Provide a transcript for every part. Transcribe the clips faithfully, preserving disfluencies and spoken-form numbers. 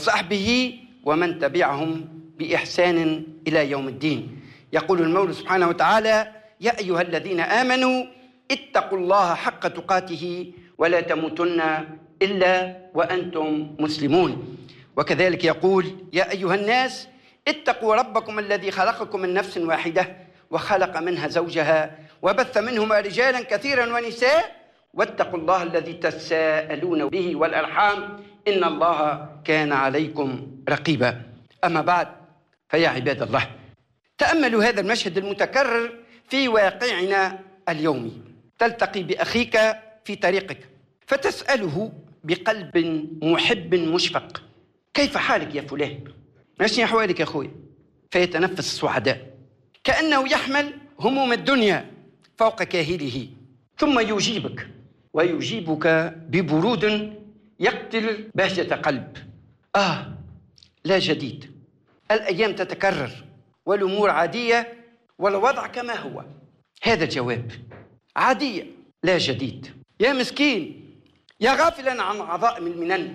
وصحبه ومن تبعهم بإحسان إلى يوم الدين. يقول المولى سبحانه وتعالى: يا أيها الذين آمنوا اتقوا الله حق تقاته ولا تموتن إلا وأنتم مسلمون. وكذلك يقول: يا أيها الناس اتقوا ربكم الذي خلقكم من نفس واحدة وخلق منها زوجها وبث منهما رجالا كثيرا ونساء واتقوا الله الذي تساءلون به والأرحام إن الله كان عليكم رقيبا. أما بعد، فيا عباد الله، تأملوا هذا المشهد المتكرر في واقعنا اليومي. تلتقي بأخيك في طريقك فتسأله بقلب محب مشفق: كيف حالك يا فلان؟ ماشي أحوالك يا أخوي؟ فيتنفس السعداء كأنه يحمل هموم الدنيا فوق كاهله، ثم يجيبك ويجيبك ببرود يقتل بهجة قلب. آه، لا جديد، الأيام تتكرر والأمور عادية والوضع كما هو. هذا الجواب: عادية لا جديد. يا مسكين، يا غافلا عن عظائم المنن،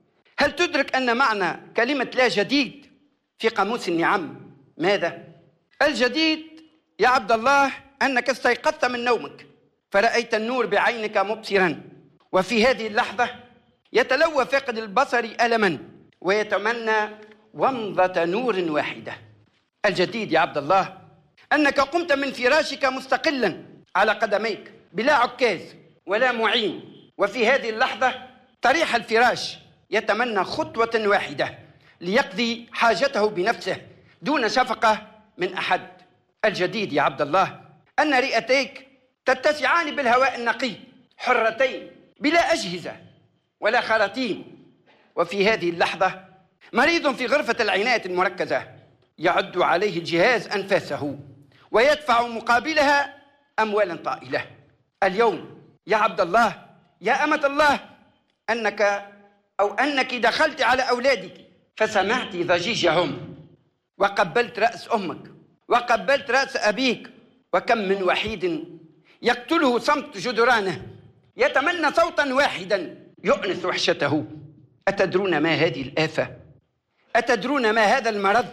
هل تدرك أن معنى كلمة لا جديد في قاموس النعم ماذا؟ الجديد يا عبد الله أنك استيقظت من نومك فرأيت النور بعينك مبصرا، وفي هذه اللحظة يتلوى فاقد البصر ألما ويتمنى ومضة نور واحدة. الجديد يا عبد الله أنك قمت من فراشك مستقلا على قدميك بلا عكاز ولا معين، وفي هذه اللحظة طريح الفراش يتمنى خطوة واحدة ليقضي حاجته بنفسه دون شفقة من أحد. الجديد يا عبد الله أن رئتيك تتسعان بالهواء النقي حرتين بلا أجهزة ولا خراطيم، وفي هذه اللحظة مريض في غرفة العناية المركزة يعد عليه الجهاز أنفاسه ويدفع مقابلها أموالا طائلة. اليوم يا عبد الله، يا أمة الله، أنك أو أنك دخلت على أولادك فسمعت ضجيجهم وقبلت رأس أمك وقبلت رأس أبيك، وكم من وحيد يقتله صمت جدرانه يتمنى صوتا واحدا يؤنس وحشته. أتدرون ما هذه الآفة؟ أتدرون ما هذا المرض؟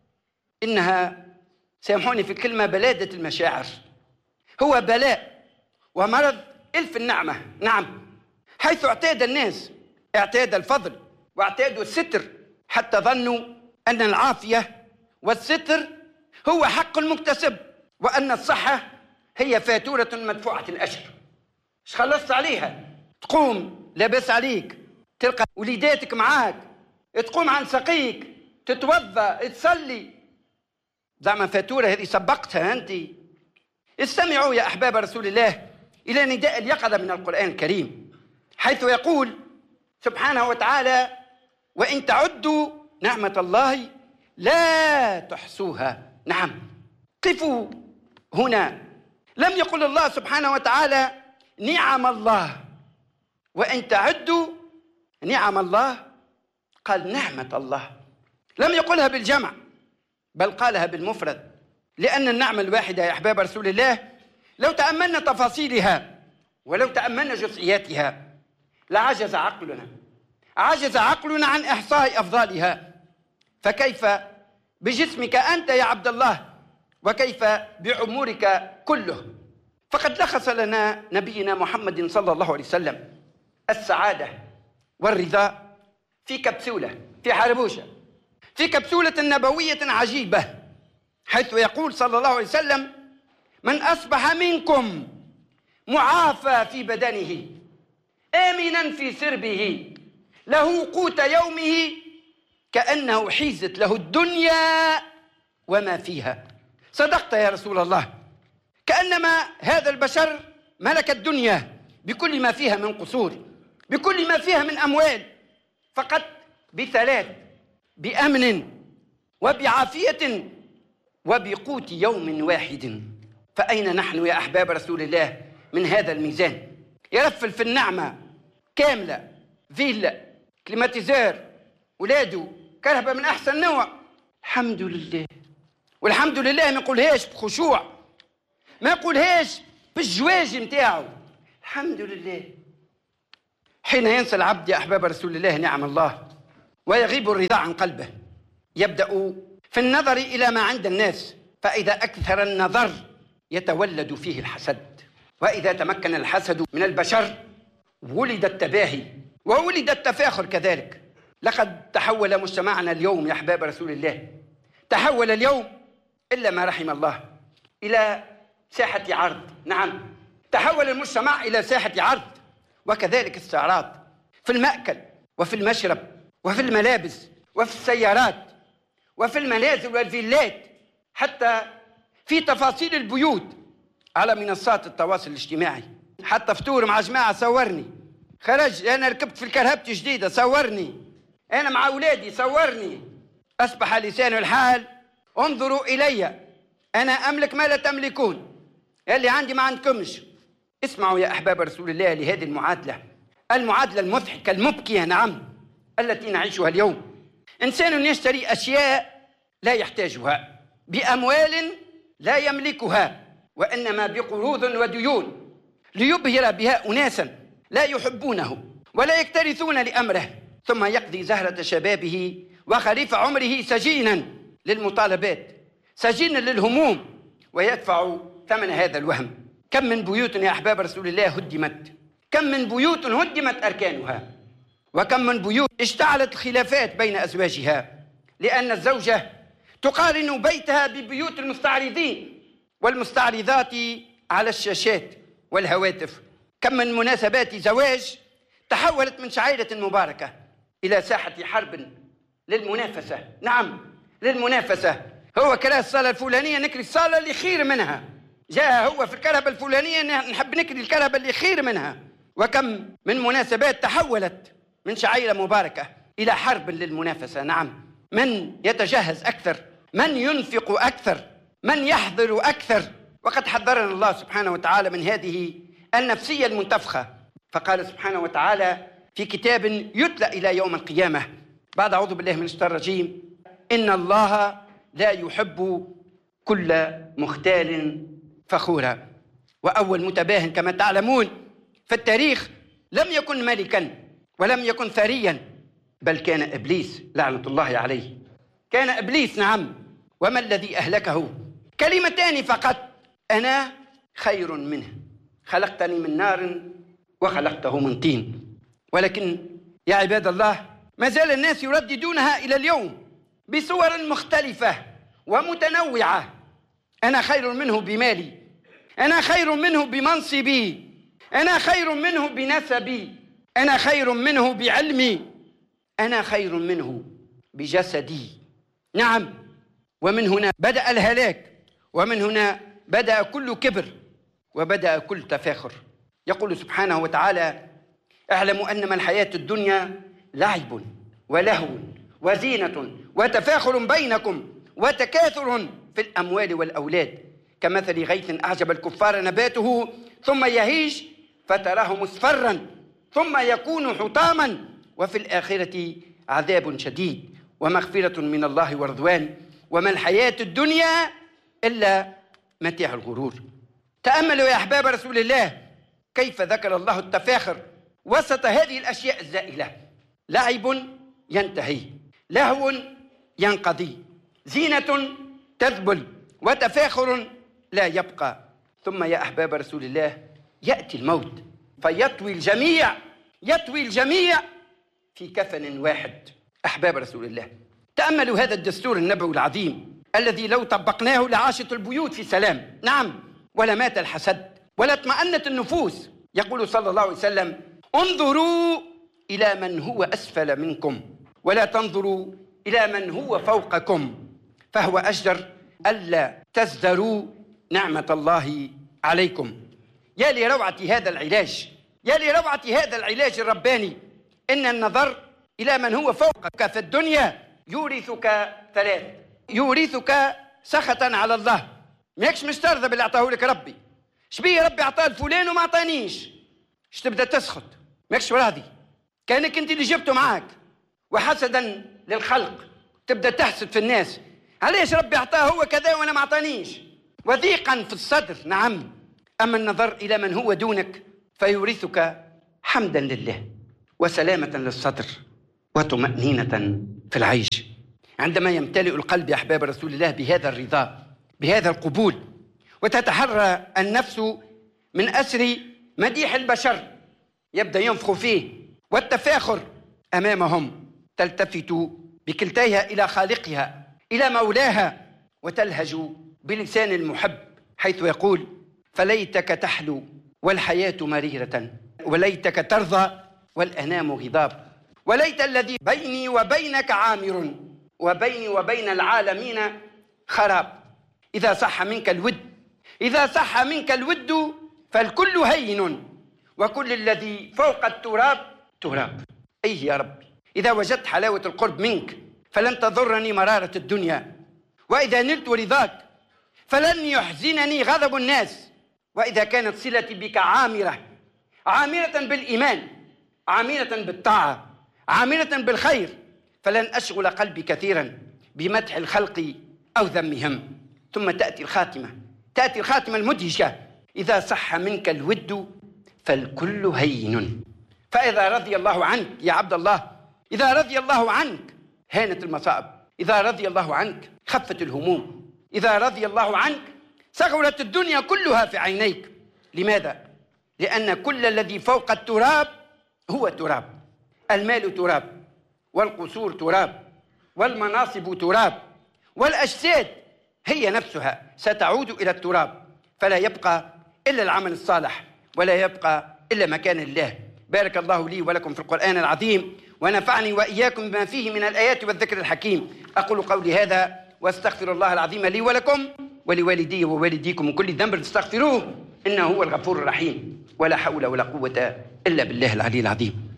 إنها، سامحوني في الكلمة، بلادة المشاعر. هو بلاء ومرض إلف النعمة، نعم، حيث اعتاد الناس اعتاد الفضل واعتادوا الستر حتى ظنوا أن العافية والستر هو حق مكتسب، وأن الصحة هي فاتورة مدفوعة الأجر. مش خلصت عليها تقوم لاباس عليك، تلقى وليداتك معاك، تقوم عن سقيك، تتوضا، تصلي، زعما فاتورة هذه سبقتها أنت. استمعوا يا أحباب رسول الله إلى نداء اليقظة من القرآن الكريم، حيث يقول سبحانه وتعالى: وإن تعدوا نعمة الله لا تحصوها. نعم، قفوا هنا. لم يقل الله سبحانه وتعالى نعم الله وإن تعدوا نعم الله، قال نعمة الله. لم يقلها بالجمع بل قالها بالمفرد، لأن النعمة الواحدة يا أحباب رسول الله لو تأملنا تفاصيلها ولو تأملنا جزئياتها لعجز عقلنا عجز عقلنا عن إحصاء أفضالها. فكيف بجسمك أنت يا عبد الله، وكيف بعمرك كله؟ فقد لخص لنا نبينا محمد صلى الله عليه وسلم السعادة والرضا في كبسولة، في حربوشة، في كبسولة نبوية عجيبة، حيث يقول صلى الله عليه وسلم: من أصبح منكم معافى في بدنه آمنا في سربه له قوت يومه كأنه حيزت له الدنيا وما فيها. صدقت يا رسول الله، كأنما هذا البشر ملك الدنيا بكل ما فيها من قصور، بكل ما فيها من أموال، فقط بثلاث: بأمن وبعافية وبقوت يوم واحد. فأين نحن يا أحباب رسول الله من هذا الميزان؟ يرفل في النعمة كاملة، فيلا، كليماتيزير، ولاده، كهرباء من أحسن نوع، الحمد لله. والحمد لله ما يقولهاش بخشوع، ما يقولهاش بالجواج متاعه، الحمد لله. حين ينسى العبد يا أحباب رسول الله نعم الله ويغيب الرضا عن قلبه. يبدأ في النظر إلى ما عند الناس، فإذا أكثر النظر يتولد فيه الحسد، وإذا تمكن الحسد من البشر ولد التباهي وولد التفاخر كذلك. لقد تحول مجتمعنا اليوم يا أحباب رسول الله، تحول اليوم إلا ما رحم الله إلى ساحة عرض. نعم، تحول المجتمع إلى ساحة عرض، وكذلك استعراض في المأكل وفي المشرب وفي الملابس وفي السيارات وفي المنازل والفيلات، حتى في تفاصيل البيوت على منصات التواصل الاجتماعي. حتى فطور مع جماعة صورني، خرج أنا ركبت في الكرهبة جديدة صورني، أنا مع أولادي صورني. أصبح لسان الحال انظروا إلي أنا أملك ما لا تملكون، اللي عندي ما عندكمش. اسمعوا يا أحباب رسول الله لهذه المعادلة، المعادلة المضحكة المبكية نعم التي نعيشها اليوم. إنسان يشتري أشياء لا يحتاجها بأموال لا يملكها، وإنما بقروض وديون ليبهر بها أناسا لا يحبونه ولا يكترثون لأمره، ثم يقضي زهرة شبابه وخريف عمره سجينا للمطالبات، سجينا للهموم، ويدفع ثمن هذا الوهم. كم من بيوت يا أحباب رسول الله هدمت، كم من بيوت هدمت أركانها، وكم من بيوت اشتعلت الخلافات بين أزواجها لأن الزوجة تقارن بيتها ببيوت المستعرضين والمستعرضات على الشاشات والهواتف. كم من مناسبات زواج تحولت من شعيرة مباركة إلى ساحة حرب للمنافسة. نعم، للمنافسة. هو كره الصالة الفلانية نكري الصالة اللي خير منها، جاء هو في الكرهبة الفلانية نحب نكري الكرهبة اللي خير منها. وكم من مناسبات تحولت من شعيرة مباركة إلى حرب للمنافسة. نعم، من يتجهز أكثر، من ينفق أكثر، من يحضر أكثر. وقد حذرنا الله سبحانه وتعالى من هذه النفسية المنتفخة، فقال سبحانه وتعالى في كتاب يتلى إلى يوم القيامة بعد أعوذ بالله من الشيطان الرجيم: إن الله لا يحب كل مختال فخورا. وأول متباهن كما تعلمون في التاريخ لم يكن ملكا ولم يكن ثريا، بل كان إبليس لعنة الله عليه. كان إبليس نعم. وما الذي أهلكه؟ كلمتان فقط: أنا خير منه، خلقتني من نار وخلقته من طين. ولكن يا عباد الله ما زال الناس يرددونها إلى اليوم بصور مختلفة ومتنوعة: أنا خير منه بمالي، أنا خير منه بمنصبي، أنا خير منه بنسبي، أنا خير منه بعلمي، أنا خير منه بجسدي. نعم، ومن هنا بدأ الهلاك، ومن هنا بدأ كل كبر، وبدأ كل تفاخر. يقول سبحانه وتعالى: اعلموا أنما الحياة الدنيا لعب ولهو وزينة وتفاخر بينكم وتكاثر في الأموال والأولاد كمثل غيث أعجب الكفار نباته ثم يهيج فتراه مصفرا ثم يكون حطاما وفي الآخرة عذاب شديد ومغفرة من الله ورضوان وما الحياة الدنيا إلا متاع الغرور. تأملوا يا أحباب رسول الله كيف ذكر الله التفاخر وسط هذه الأشياء الزائلة: لعب ينتهي، لهو ينقضي، زينة تذبل، وتفاخر لا يبقى. ثم يا أحباب رسول الله يأتي الموت فيطوي الجميع، يطوي الجميع في كفن واحد. أحباب رسول الله تأملوا هذا الدستور النبوي العظيم الذي لو طبقناه لعاشت البيوت في سلام. نعم، ولا مات الحسد ولا اطمأنت النفوس. يقول صلى الله عليه وسلم: انظروا إلى من هو أسفل منكم ولا تنظروا إلى من هو فوقكم، فهو أجدر ألا تزدروا نعمة الله عليكم. يا لروعة هذا العلاج، يا لروعة هذا العلاج الرباني. إن النظر إلى من هو فوقك في الدنيا يورثك ثلاث: يورثك سخطا على الله، ماكش مش ترضى باللي أعطاه لك ربي، شبيه ربي أعطاه لفلان وما أعطانيش، اش تبدأ تسخط، ماكش راضي، كأنك أنت اللي جبته معاك. وحسدا للخلق تبدأ تحسد في الناس، علاش ربي أعطاه هو كذا وأنا ما أعطانيش. وضيقا في الصدر. نعم. أما النظر إلى من هو دونك فيورثك حمدا لله وسلامة للصدر وطمأنينة في العيش. عندما يمتلئ القلب يا أحباب رسول الله بهذا الرضا، بهذا القبول، وتتحرى النفس من أسر مديح البشر يبدأ ينفخ فيه والتفاخر أمامهم، تلتفت بكلتيها إلى خالقها إلى مولاها وتلهج بلسان المحب حيث يقول: فليتك تحلو والحياة مريرة، وليتك ترضى والأنام غضاب، وليت الذي بيني وبينك عامر، وبيني وبين العالمين خراب. إذا صح منك الود، إذا صح منك الود فالكل هين، وكل الذي فوق التراب تراب. أيه يا ربي، إذا وجدت حلاوة القرب منك فلن تضرني مرارة الدنيا، وإذا نلت رضاك فلن يحزنني غضب الناس، وإذا كانت صلتي بك عامرة، عامرة بالإيمان، عامرة بالطاعة، عامرة بالخير، فلن أشغل قلبي كثيرا بمدح الخلق أو ذمهم. ثم تأتي الخاتمة، تأتي الخاتمة المدهشة: إذا صح منك الود فالكل هين. فإذا رضي الله عنك يا عبد الله، إذا رضي الله عنك هانت المصائب، إذا رضي الله عنك خفت الهموم، إذا رضي الله عنك صغرت الدنيا كلها في عينيك. لماذا؟ لأن كل الذي فوق التراب هو تراب. المال تراب، والقصور تراب، والمناصب تراب، والأجساد هي نفسها ستعود إلى التراب، فلا يبقى إلا العمل الصالح، ولا يبقى إلا مكان الله. بارك الله لي ولكم في القرآن العظيم، ونفعني وإياكم بما فيه من الآيات والذكر الحكيم. أقول قولي هذا واستغفر الله العظيم لي ولكم ولوالدي ووالديكم من كل ذنب فاستغفروه إنه هو الغفور الرحيم. ولا حول ولا قوة إلا بالله العلي العظيم.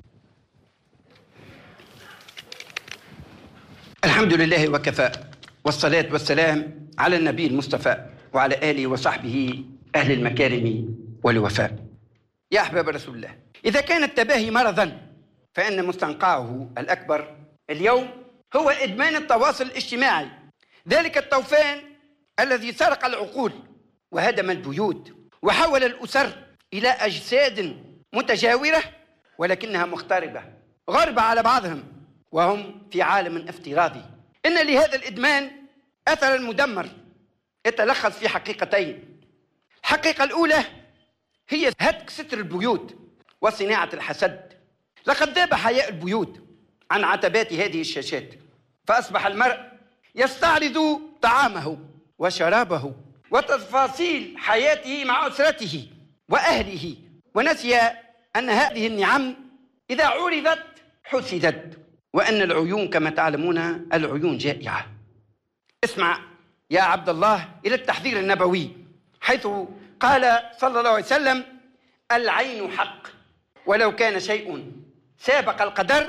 الحمد لله وكفى، والصلاة والسلام على النبي المصطفى وعلى آله وصحبه أهل المكارم والوفاء. يا أحباب رسول الله، إذا كان التباهي مرضا فإن مستنقعه الأكبر اليوم هو إدمان التواصل الاجتماعي، ذلك الطوفان الذي سرق العقول وهدم البيوت وحول الأسر إلى أجساد متجاورة ولكنها مغتربة، غربة على بعضهم وهم في عالم افتراضي. إن لهذا الإدمان أثرا مدمر يتلخص في حقيقتين. الحقيقة الأولى هي هتك ستر البيوت وصناعة الحسد. لقد ذاب حياء البيوت عن عتبات هذه الشاشات، فأصبح المرء يستعرض طعامه وشرابه وتفاصيل حياته مع أسرته وأهله، ونسي أن هذه النعم إذا عرضت حسدت، وأن العيون كما تعلمون العيون جائعة. اسمع يا عبد الله إلى التحذير النبوي، حيث قال صلى الله عليه وسلم: العين حق، ولو كان شيء سابق القدر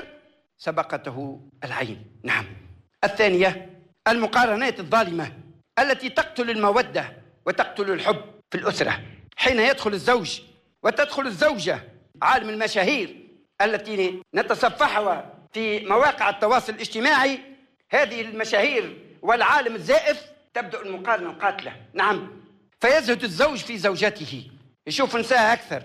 سبقته العين. نعم. الثانية المقارنات الظالمة التي تقتل المودة وتقتل الحب في الأسرة. حين يدخل الزوج وتدخل الزوجة عالم المشاهير التي نتصفحها في مواقع التواصل الاجتماعي، هذه المشاهير والعالم الزائف، تبدأ المقارنة القاتلة. نعم. فيزهد الزوج في زوجته، يشوف نساء أكثر،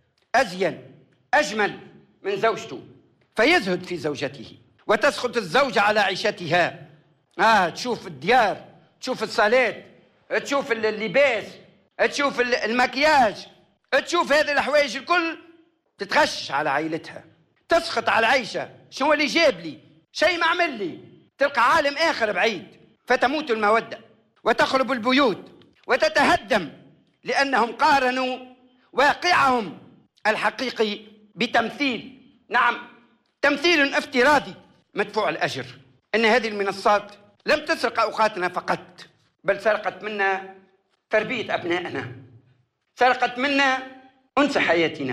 أزين، أجمل من زوجته، فيزهد في زوجته، وتسخط الزوجة على عيشتها. آه تشوف الديار، تشوف الصالات، تشوف اللباس، تشوف المكياج، تشوف هذه الحوايج الكل، تتغشش على عائلتها، تسخط على العيشة. شنو اللي جاب لي؟ شيء ما عمل لي. تلقى عالم آخر بعيد، فتموت المودة وتخرب البيوت وتتهدم، لأنهم قارنوا واقعهم الحقيقي بتمثيل. نعم، تمثيل افتراضي مدفوع الأجر. إن هذه المنصات لم تسرق أوقاتنا فقط، بل سرقت منا تربية أبنائنا، سرقت منا أنس حياتنا،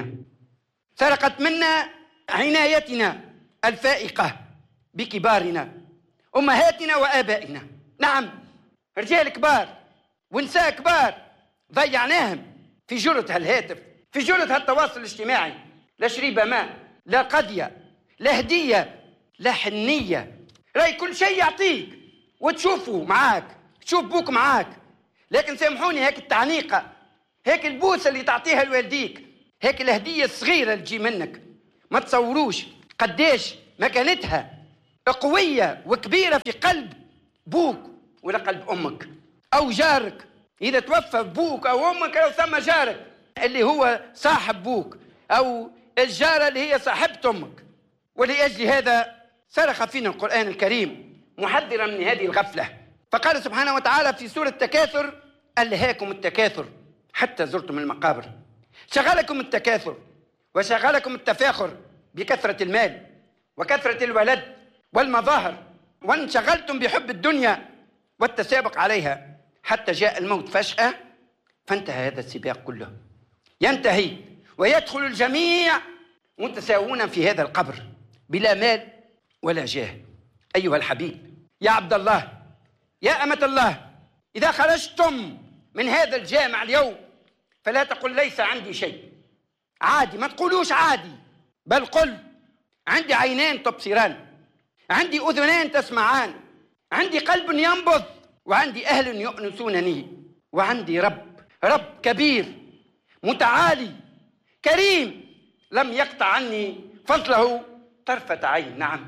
سرقت منا عنايتنا الفائقة بكبارنا، أمهاتنا وآبائنا. نعم، رجال كبار ونساء كبار ضيعناهم في جرة هالهاتف، في جرة هالتواصل الاجتماعي. لا شريبة ماء، لا قضية، لا هدية، لا حنية. راي كل شيء يعطيك وتشوفه معاك، تشوف بوك معاك، لكن سامحوني، هيك التعنيقة، هيك البوسة اللي تعطيها لوالديك، هيك الهدية الصغيرة اللي تجي منك، ما تصوروش قديش مكانتها قوية وكبيرة في قلب بوك ولا قلب أمك أو جارك. إذا توفى بوك أو أمك أو ثم جارك اللي هو صاحب بوك أو الجارة اللي هي صاحبة أمك. ولأجل هذا صرخ فينا القرآن الكريم محذرا من هذه الغفلة، فقال سبحانه وتعالى في سورة التكاثر: ألهاكم التكاثر حتى زرتم المقابر. شغلكم التكاثر وشغلكم التفاخر بكثرة المال وكثرة الولد والمظاهر، وانشغلتم بحب الدنيا والتسابق عليها حتى جاء الموت فجأة، فانتهى هذا السباق كله، ينتهي ويدخل الجميع متساوون في هذا القبر بلا مال ولا جاه. أيها الحبيب، يا عبد الله، يا أمة الله، إذا خرجتم من هذا الجامع اليوم فلا تقل ليس عندي شيء. عادي، ما تقولوش عادي، بل قل عندي عينين تبصران، عندي أذنان تسمعان، عندي قلب ينبض، وعندي أهل يؤنسونني، وعندي رب رب كبير متعالي كريم لم يقطع عني فضله طرفة عين. نعم،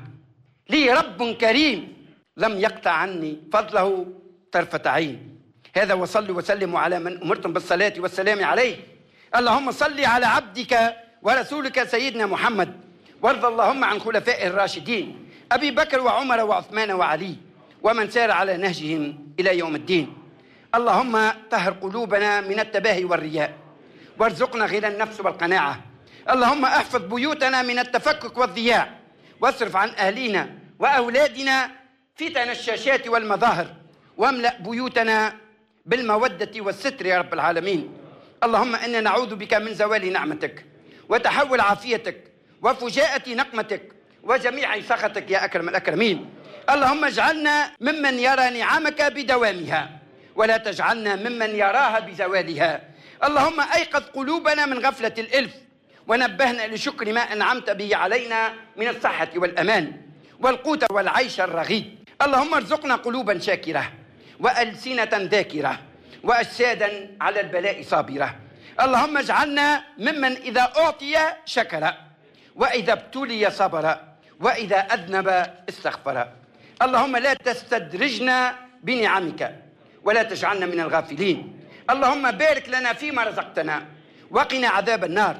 لي رب كريم لم يقطع عني فضله طرفة عين. هذا وصلوا وسلموا على من أمرتم بالصلاة والسلام عليه. اللهم صل على عبدك ورسولك سيدنا محمد، وارض اللهم عن خلفائه الراشدين أبي بكر وعمر وعثمان وعلي ومن سار على نهجهم إلى يوم الدين. اللهم طهر قلوبنا من التباهي والرياء، وارزقنا غنى النفس والقناعة. اللهم احفظ بيوتنا من التفكك والضياع، واصرف عن أهلينا وأولادنا فتن الشاشات والمظاهر، واملأ بيوتنا بالمودة والستر يا رب العالمين. اللهم إنا نعوذ بك من زوال نعمتك وتحول عافيتك وفجاءة نقمتك وجميع سخطك يا أكرم الأكرمين. اللهم اجعلنا ممن يرى نعمك بدوامها، ولا تجعلنا ممن يراها بزوالها. اللهم أيقظ قلوبنا من غفلة الإلف، ونبهنا لشكر ما أنعمت به علينا من الصحة والأمان والقوت والعيش الرغيد. اللهم ارزقنا قلوبا شاكرة وألسنة ذاكرة وأجسادا على البلاء صابرة. اللهم اجعلنا ممن إذا أعطي شكر، وإذا ابتلي صبر، وإذا أذنب استغفر. اللهم لا تستدرجنا بنعمك ولا تجعلنا من الغافلين. اللهم بارك لنا فيما رزقتنا وقنا عذاب النار.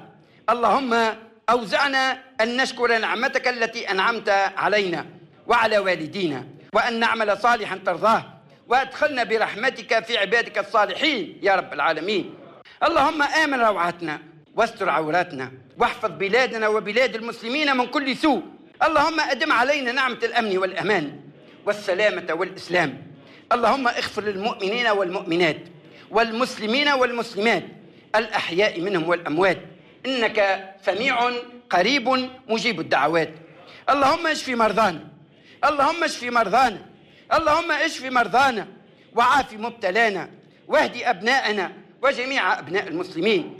اللهم أوزعنا أن نشكر نعمتك التي أنعمت علينا وعلى والدينا، وأن نعمل صالحا ترضاه، وأدخلنا برحمتك في عبادك الصالحين يا رب العالمين. اللهم آمن روعاتنا واستر عوراتنا، واحفظ بلادنا وبلاد المسلمين من كل سوء. اللهم أدم علينا نعمة الأمن والأمان والسلامة والإسلام. اللهم اغفر للمؤمنين والمؤمنات والمسلمين والمسلمات الأحياء منهم والأموات، إنك سميع قريب مجيب الدعوات. اللهم اشف مرضانا، اللهم اشف مرضانا، اللهم اشف مرضانا وعاف مبتلانا، واهدي أبناءنا وجميع أبناء المسلمين.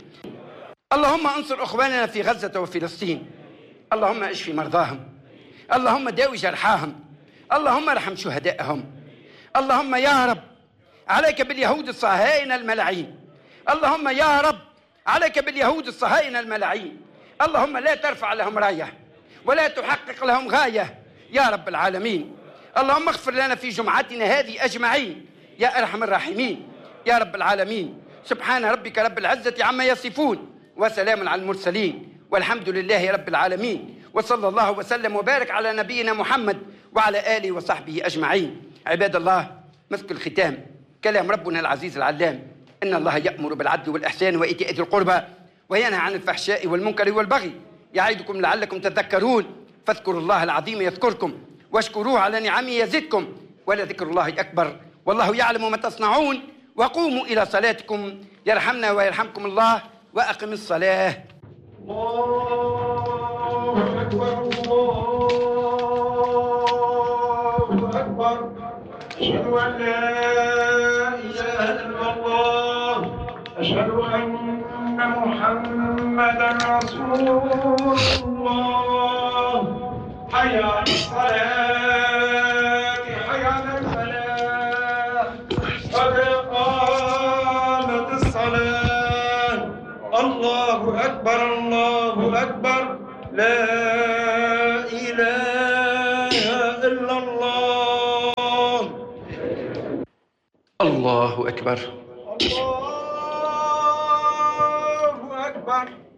اللهم انصر أخواننا في غزة وفلسطين، اللهم اشف مرضاهم، اللهم داوي جرحاهم، اللهم ارحم شهدائهم. اللهم يا رب عليك باليهود الصهاينة الملاعين، اللهم يا رب عليك باليهود الصهاينة الملاعين. اللهم لا ترفع لهم راية ولا تحقق لهم غاية يا رب العالمين. اللهم اغفر لنا في جمعتنا هذه أجمعين يا أرحم الراحمين يا رب العالمين. سبحان ربك رب العزة عما يصفون، وسلام على المرسلين، والحمد لله رب العالمين. وصلى الله وسلم وبارك على نبينا محمد وعلى آله وصحبه أجمعين. عباد الله، مسك الختام كلام ربنا العزيز العلام: إن الله يأمر بالعدل والإحسان وإيتاء ذي القربى وينهى عن الفحشاء والمنكر والبغي يعظكم لعلكم تذكرون. فاذكروا الله العظيم يذكركم، واشكروه على نعمه يزدكم، ولذكر الله أكبر، والله يعلم ما تصنعون. وقوموا إلى صلاتكم يرحمنا ويرحمكم الله، وأقم الصلاة. الله أكبر، الله أكبر. أشهد أن لا إله إلا الله، أشهد أن محمدا رسول الله. حي على الصلاة، حي على الفلاح، قد قامت الصلاة. الله أكبر، الله أكبر، لا إله إلا الله أكبر. الله أكبر.